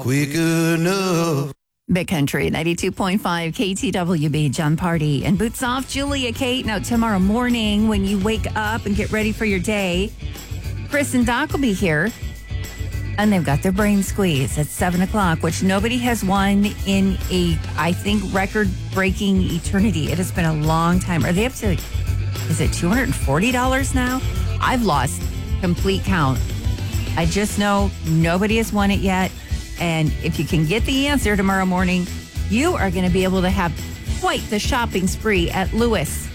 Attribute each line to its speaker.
Speaker 1: quick enough.
Speaker 2: Big Country 92.5 KTWB, John Party and Boots Off, Julia Kate. Now, tomorrow morning when you wake up and get ready for your day, Chris and Doc will be here. And they've got their brain squeeze at 7 o'clock, which nobody has won in a, I think, record-breaking eternity. It has been a long time. Are they up to, is it $240 now? I've lost complete count. I just know nobody has won it yet. And if you can get the answer tomorrow morning, you are going to be able to have quite the shopping spree at Lewis.